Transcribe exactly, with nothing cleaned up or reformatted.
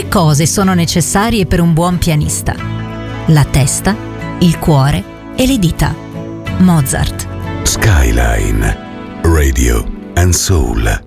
Tre cose sono necessarie per un buon pianista: la testa, il cuore e le dita. Mozart. Skyline Radio and Soul.